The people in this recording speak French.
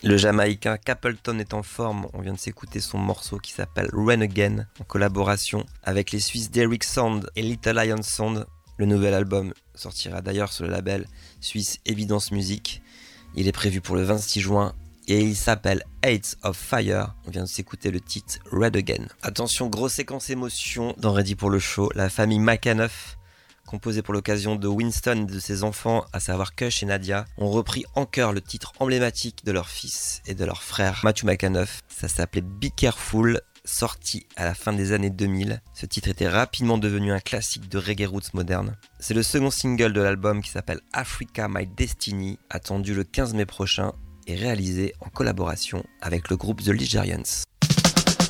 Le Jamaïcain Capleton est en forme, on vient de s'écouter son morceau qui s'appelle Run Again, en collaboration avec les Suisses Derrick Sound et Little Lion Sound. Le nouvel album sortira d'ailleurs sur le label suisse Evidence Music. Il est prévu pour le 26 juin et il s'appelle Heights of Fire. On vient de s'écouter le titre Red Again. Attention, grosse séquence émotion dans Ready pour le show. La famille McAnuff, composée pour l'occasion de Winston et de ses enfants, à savoir Kush et Nadia, ont repris en chœur le titre emblématique de leur fils et de leur frère Matthew McAnuff. Ça s'appelait Be Careful, sorti à la fin des années 2000. Ce titre était rapidement devenu un classique de reggae roots moderne. C'est le second single de l'album qui s'appelle Africa My Destiny, attendu le 15 mai prochain et réalisé en collaboration avec le groupe The Ligerians.